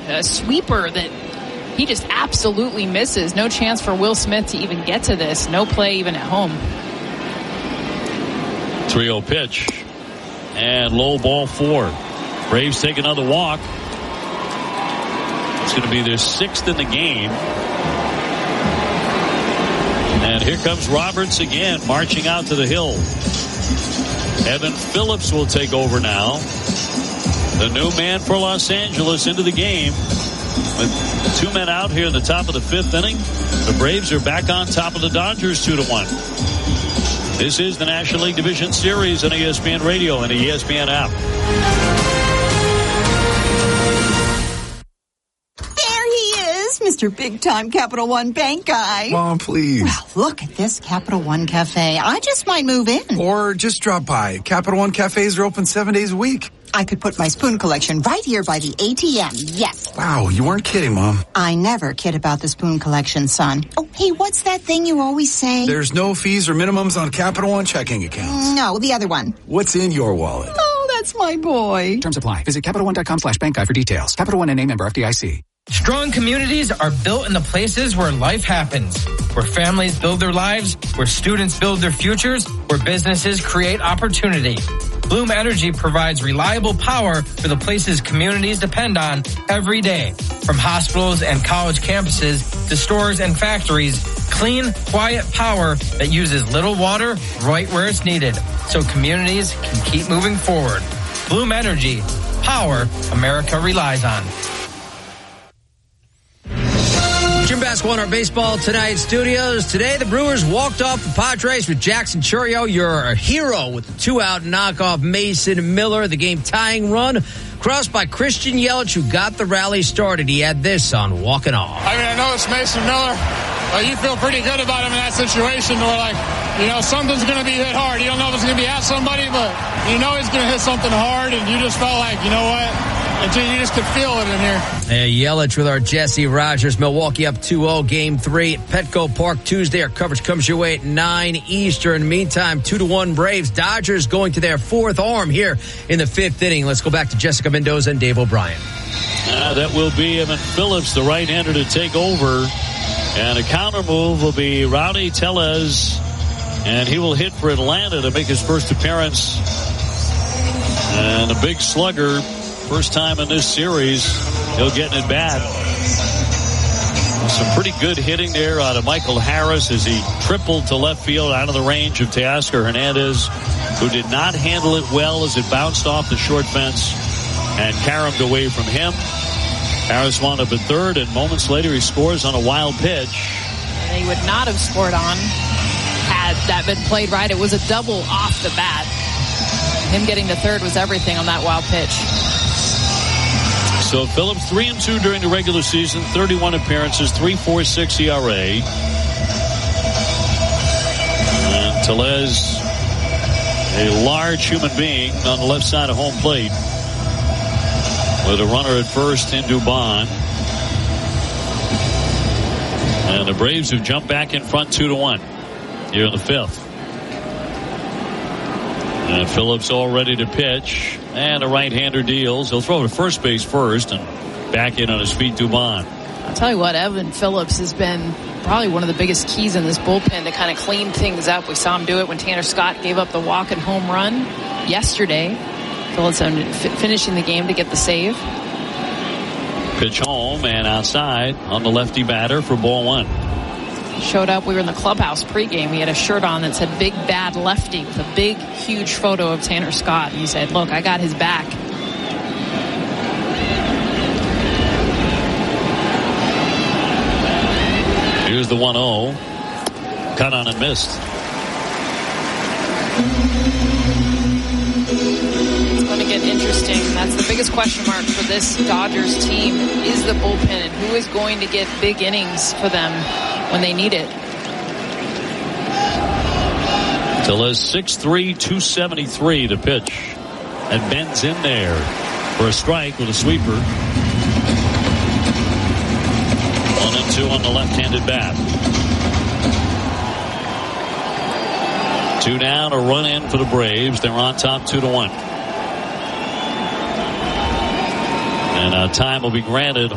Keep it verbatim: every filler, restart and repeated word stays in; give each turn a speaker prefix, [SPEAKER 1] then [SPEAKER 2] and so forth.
[SPEAKER 1] a sweeper that he just absolutely misses. No chance for Will Smith to even get to this. No play even at home.
[SPEAKER 2] three oh pitch. And low ball four. Braves take another walk. It's going to be their sixth in the game. And here comes Roberts again, marching out to the hill. Evan Phillips will take over now. The new man for Los Angeles into the game. With two men out here in the top of the fifth inning, the Braves are back on top of the Dodgers two to one. This is the National League Division Series on E S P N Radio and the E S P N app.
[SPEAKER 3] Mister Big Time Capital One Bank guy.
[SPEAKER 4] Mom, please.
[SPEAKER 3] Well, look at this Capital One Cafe. I just might move in.
[SPEAKER 4] Or just drop by. Capital One Cafes are open seven days a week.
[SPEAKER 3] I could put my spoon collection right here by the A T M. Yes.
[SPEAKER 4] Wow, you weren't kidding, Mom.
[SPEAKER 3] I never kid about the spoon collection, son. Oh, hey, what's that thing you always say?
[SPEAKER 4] There's no fees or minimums on Capital One checking accounts.
[SPEAKER 3] No, the other one.
[SPEAKER 4] What's in your wallet?
[SPEAKER 3] Oh, that's my boy.
[SPEAKER 5] Terms apply. Visit CapitalOne.com slash bank guide for details. Capital One N A member F D I C.
[SPEAKER 6] Strong communities are built in the places where life happens, where families build their lives, where students build their futures, where businesses create opportunity. Bloom Energy provides reliable power for the places communities depend on every day. From hospitals and college campuses to stores and factories, clean, quiet power that uses little water right where it's needed, so communities can keep moving forward. Bloom Energy, power America relies on.
[SPEAKER 7] Jim Basketball in our Baseball Tonight studios. Today, the Brewers walked off the Padres with Jackson Chourio, your hero, with the two-out knockoff Mason Miller. The game-tying run crossed by Christian Yelich, who got the rally started. He had this on walking off.
[SPEAKER 8] I mean, I know it's Mason Miller, but you feel pretty good about him in that situation where, like, you know, something's going to be hit hard. You don't know if it's going to be at somebody, but you know he's going to hit something hard, and you just felt like, you know what? Until you just could feel it in here.
[SPEAKER 7] Hey, Yelich with our Jesse Rogers. Milwaukee up two oh, game three at Petco Park Tuesday. Our coverage comes your way at nine Eastern. Meantime, two to one Braves. Dodgers going to their fourth arm here in the fifth inning. Let's go back to Jessica Mendoza and Dave O'Brien.
[SPEAKER 2] Uh, that will be Evan Phillips, the right-hander, to take over. And a counter move will be Rowdy Tellez. And he will hit for Atlanta to make his first appearance. And a big slugger. First time in this series, he'll get an at-bat. Some pretty good hitting there out of Michael Harris as he tripled to left field out of the range of Teoscar Hernandez, who did not handle it well as it bounced off the short fence and caromed away from him. Harris wound up at third, and moments later he scores on a wild pitch.
[SPEAKER 1] And he would not have scored on had that been played right. It was a double off the bat. Him getting to third was everything on that wild pitch.
[SPEAKER 2] So Phillips three and two during the regular season, thirty-one appearances, three point four six E R A. And Tellez, a large human being on the left side of home plate, with a runner at first in Dubon. And the Braves have jumped back in front two to one here in the fifth. And Phillips all ready to pitch. And a right-hander deals. He'll throw to first base first and back in on his feet, Dubon.
[SPEAKER 1] I'll tell you what, Evan Phillips has been probably one of the biggest keys in this bullpen to kind of clean things up. We saw him do it when Tanner Scott gave up the walk and home run yesterday. Phillips finishing the game to get the save.
[SPEAKER 2] Pitch home and outside on the lefty batter for ball one.
[SPEAKER 1] Showed up. We were in the clubhouse pregame. He had a shirt on that said "Big Bad Lefty" with a big, huge photo of Tanner Scott. He said, "Look, I got his back."
[SPEAKER 2] Here's the one oh. Cut on and missed.
[SPEAKER 1] It's going to get interesting. That's the biggest question mark for this Dodgers team is the bullpen, and who is going to get big innings for them when they need it.
[SPEAKER 2] Tellez six three, two seventy-three to pitch. And Ben's in there for a strike with a sweeper. One and two on the left-handed bat. Two down, a run in for the Braves. They're on top two to one. And uh, time will be granted